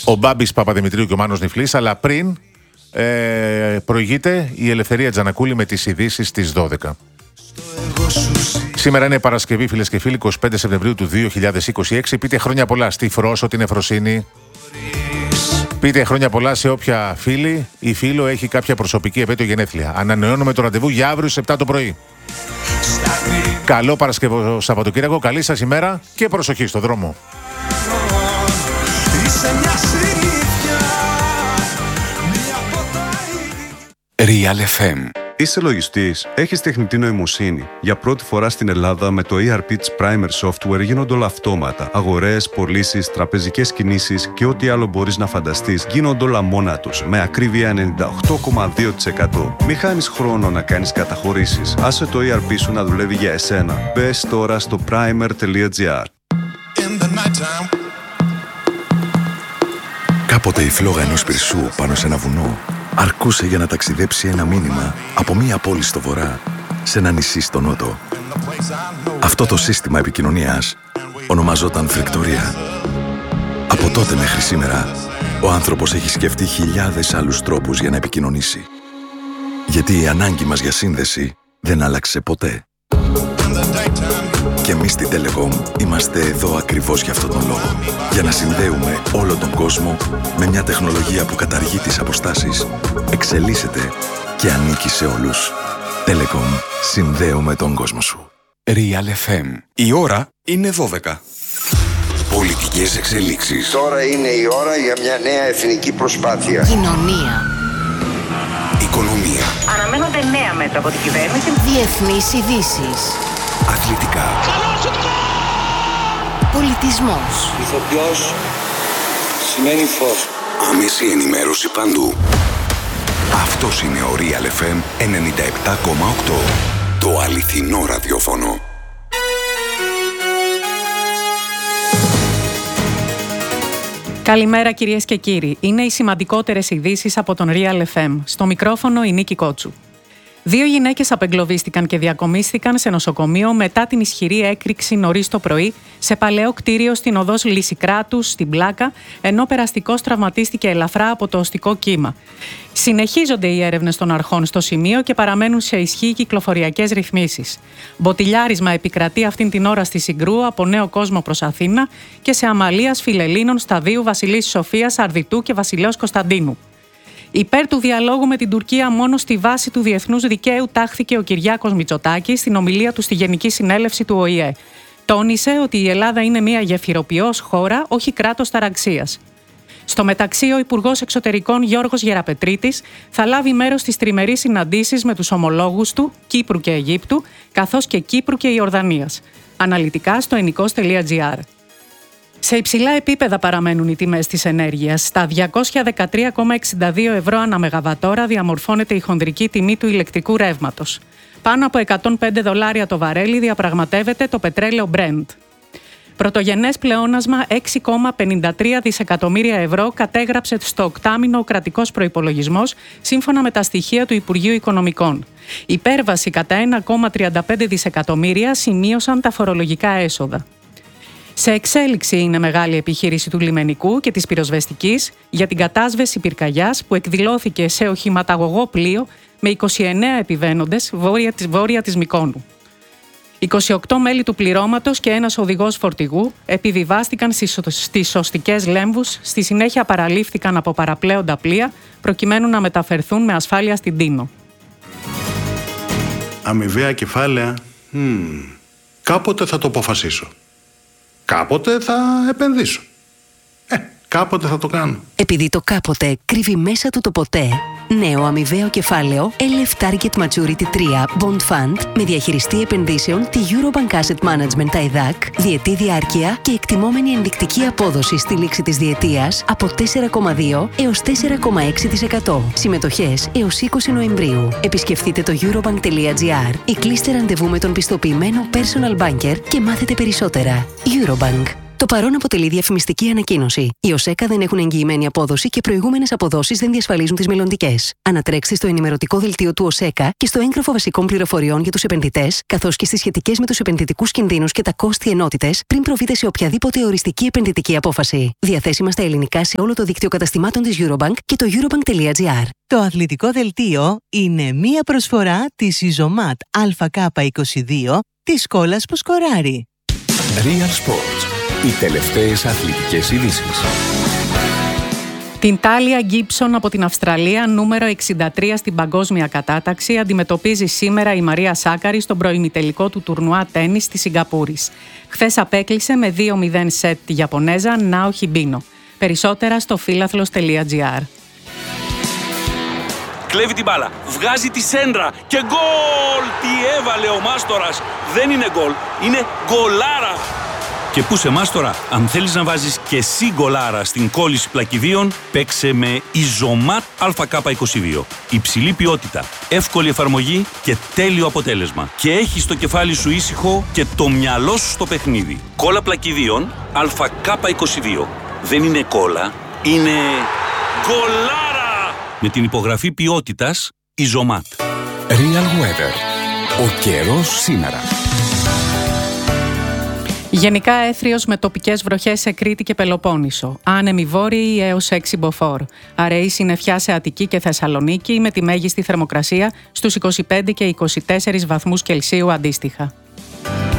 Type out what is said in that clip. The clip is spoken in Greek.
ο Μπάμπης Παπαδημητρίου και ο Μάνος Νιφλής, αλλά πριν προηγείται η Ελευθερία Τζανακούλη με τις ειδήσεις στις 12. Σήμερα είναι Παρασκευή, φίλες και φίλοι, 25 Σεπτεμβρίου του 2026. Πείτε χρόνια πολλά στη Φρόσο, την Εφροσύνη. Πείτε χρόνια πολλά σε όποια φίλη ή φίλο έχει κάποια προσωπική επέτειο γενέθλια. Ανανεώνουμε το ραντεβού για αύριο στις 7 το πρωί. Καλό Παρασκευό Σαββατοκύριακο, καλή σας ημέρα και προσοχή στο δρόμο. Real FM. Είσαι λογιστής, έχεις τεχνητή νοημοσύνη. Για πρώτη φορά στην Ελλάδα με το ERP της Primer Software γίνονται όλα αυτόματα. Αγορές, πωλήσεις, τραπεζικές κινήσεις και ό,τι άλλο μπορείς να φανταστείς γίνονται όλα μόνα τους, με ακρίβεια 98,2%. Μη χάνεις χρόνο να κάνεις καταχωρήσεις. Άσε το ERP σου να δουλεύει για εσένα. Μπες τώρα στο primer.gr. Κάποτε η φλόγα ενός πυρσού πάνω σε ένα βουνό αρκούσε για να ταξιδέψει ένα μήνυμα από μία πόλη στο βορρά σε ένα νησί στο νότο. Αυτό το σύστημα επικοινωνίας ονομαζόταν φρεκτορία. Από τότε μέχρι σήμερα, ο άνθρωπος έχει σκεφτεί χιλιάδες άλλους τρόπους για να επικοινωνήσει. Γιατί η ανάγκη μας για σύνδεση δεν άλλαξε ποτέ. Και εμείς στην Telecom είμαστε εδώ ακριβώς για αυτόν τον λόγο. Για να συνδέουμε όλο τον κόσμο με μια τεχνολογία που καταργεί τις αποστάσεις, εξελίσσεται και ανήκει σε όλους. Telecom. Συνδέουμε τον κόσμο σου. Real FM. Η ώρα είναι 12. Πολιτικές εξελίξεις. Τώρα είναι η ώρα για μια νέα εθνική προσπάθεια. Κοινωνία. Οικονομία. Αναμένονται νέα μέτρα από την κυβέρνηση. Διεθνείς ειδήσεις. Αθλητικά. Πολιτισμός. Ηθοποιός σημαίνει φως. Άμεση ενημέρωση παντού. Αυτός είναι ο Real FM 97,8. Το αληθινό ραδιόφωνο. Καλημέρα κυρίες και κύριοι. Είναι οι σημαντικότερες ειδήσεις από τον Real FM. Στο μικρόφωνο η Νίκη Κότσου. 2 γυναίκες απεγκλωβίστηκαν και διακομίστηκαν σε νοσοκομείο μετά την ισχυρή έκρηξη νωρίς το πρωί σε παλαιό κτίριο στην οδός Λυσικράτους στην Πλάκα, ενώ περαστικός τραυματίστηκε ελαφρά από το οστικό κύμα. Συνεχίζονται οι έρευνες των αρχών στο σημείο και παραμένουν σε ισχύ οι κυκλοφοριακές ρυθμίσεις. Μποτιλιάρισμα επικρατεί αυτήν την ώρα στη Συγκρού από Νέο Κόσμο προς Αθήνα και σε αμαλίας Φιλελλήνων Σταδίου Βασιλής Σοφίας, Αρδιτού και Βασιλέως Κωνσταντίνου. Υπέρ του διαλόγου με την Τουρκία μόνο στη βάση του διεθνούς δικαίου τάχθηκε ο Κυριάκος Μητσοτάκης στην ομιλία του στη Γενική Συνέλευση του ΟΗΕ. Τόνισε ότι η Ελλάδα είναι μια γεφυροποιός χώρα, όχι κράτος ταραξίας. Στο μεταξύ, ο Υπουργός Εξωτερικών Γιώργος Γεραπετρίτης θα λάβει μέρος στις τριμερείς συναντήσεις με τους ομολόγους του Κύπρου και Αιγύπτου, καθώς και Κύπρου και Ιορδανίας. Αναλυτικά στο ennikos.gr. Σε υψηλά επίπεδα παραμένουν οι τιμές της ενέργειας. Στα 213,62 ευρώ ανά μεγαβατόρα διαμορφώνεται η χονδρική τιμή του ηλεκτρικού ρεύματος. Πάνω από $105 το βαρέλι διαπραγματεύεται το πετρέλαιο Brent. Πρωτογενές πλεόνασμα 6,53 δισεκατομμύρια ευρώ κατέγραψε στο οκτάμηνο ο κρατικός προϋπολογισμός, σύμφωνα με τα στοιχεία του Υπουργείου Οικονομικών. Υπέρβαση κατά 1,35 δισεκατομμύρια σημείωσαν τα φορολογικά έσοδα. Σε εξέλιξη είναι μεγάλη επιχείρηση του λιμενικού και της πυροσβεστικής για την κατάσβεση πυρκαγιάς που εκδηλώθηκε σε οχηματαγωγό πλοίο με 29 επιβαίνοντες βόρεια της Μυκόνου. 28 μέλη του πληρώματος και ένας οδηγός φορτηγού επιβιβάστηκαν στις σωστικές λέμβους, στη συνέχεια παραλήφθηκαν από παραπλέοντα πλοία προκειμένου να μεταφερθούν με ασφάλεια στην Τίνο. Αμοιβαία κεφάλαια, κάποτε θα το αποφασίσω. Κάποτε θα επενδύσω. Κάποτε θα το κάνω. Επειδή το κάποτε κρύβει μέσα του το ποτέ. Νέο αμοιβαίο κεφάλαιο LF Target Maturity 3 Bond Fund με διαχειριστή επενδύσεων τη Eurobank Asset Management ΤΑΙΔΑΚ, διετή διάρκεια και εκτιμόμενη ενδεικτική απόδοση στη λήξη της διετίας από 4,2 έως 4,6%. Συμμετοχές έως 20 Νοεμβρίου. Επισκεφτείτε το eurobank.gr ή κλείστε ραντεβού με τον πιστοποιημένο personal banker και μάθετε περισσότερα. Eurobank. Το παρόν αποτελεί διαφημιστική ανακοίνωση. Οι ΟΣΕΚΑ δεν έχουν εγγυημένη απόδοση και προηγούμενες αποδόσεις δεν διασφαλίζουν τις μελλοντικές. Ανατρέξτε στο ενημερωτικό δελτίο του ΟΣΕΚΑ και στο έγγραφο βασικών πληροφοριών για τους επενδυτές, καθώς και στις σχετικές με τους επενδυτικούς κινδύνους και τα κόστη ενότητες, πριν προβείτε σε οποιαδήποτε οριστική επενδυτική απόφαση. Διαθέσιμα στα ελληνικά σε όλο το δίκτυο καταστημάτων της Eurobank και το eurobank.gr. Το αθλητικό δελτίο είναι μία προσφορά της Ιζωμάτ ΑΚ22 της Σκόλας που σκοράρει. Real Sports. Οι τελευταίες αθλητικές ειδήσεις. Την Τάλια Γκίψον από την Αυστραλία, νούμερο 63 στην παγκόσμια κατάταξη, αντιμετωπίζει σήμερα η Μαρία Σάκαρη στον προημιτελικό του τουρνουά τένις της Σιγκαπούρης. Χθες απέκλεισε με 2-0 σετ τη Ιαπωνέζα Νάο Χιμπίνο. Περισσότερα στο φίλαθλος.gr. Κλέβει την μπάλα, βγάζει τη σέντρα και γκολ! Τι έβαλε ο Μάστορας! Δεν είναι γκολ, είναι γκολάρα! Και πού σε Μάστορα, αν θέλεις να βάζεις και εσύ γκολάρα στην κόλληση πλακιδίων, παίξε με Ιζωμάτ ΑΚ22. Υψηλή ποιότητα, εύκολη εφαρμογή και τέλειο αποτέλεσμα. Και έχεις το κεφάλι σου ήσυχο και το μυαλό σου στο παιχνίδι. Κόλλα πλακιδίων ΑΚ22. Δεν είναι κόλλα, είναι γκολάρα! Με την υπογραφή ποιότητας Ιζωμάτ. Real Weather. Ο καιρός σήμερα. Γενικά έθριος με τοπικές βροχές σε Κρήτη και Πελοπόννησο. Άνεμοι βόρειοι έως 6 μποφόρ. Αραιή συννεφιά σε Αττική και Θεσσαλονίκη με τη μέγιστη θερμοκρασία στους 25 και 24 βαθμούς Κελσίου αντίστοιχα.